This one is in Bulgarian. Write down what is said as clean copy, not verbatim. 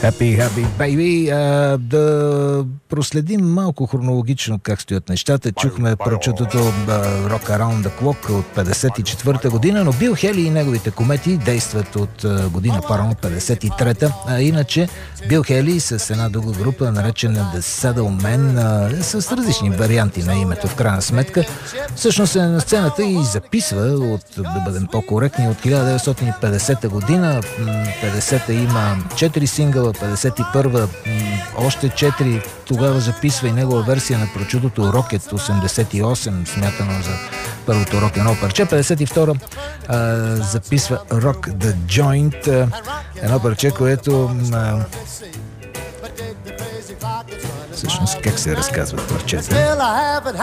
Happy, happy baby. Да проследим малко хронологично как стоят нещата. Чухме прочутото Rock Around the Clock от 54-та година, но Бил Хели и неговите комети действат от година по-рано, 53-та. А иначе Бил Хели с една друга група, наречена The Saddle Men, с различни варианти на името в крайна сметка. Всъщност е на сцената и записва, да бъдем по-коректни, от 1950 година. 50-та има 4 сингъла, 51-та още 4. Тогава записва и негова версия на прочутото Rocket 88, смятано за първото рок-н-рол парче. 52-та записва Rock the Joint, едно парче, което всъщност как се разказват парчета.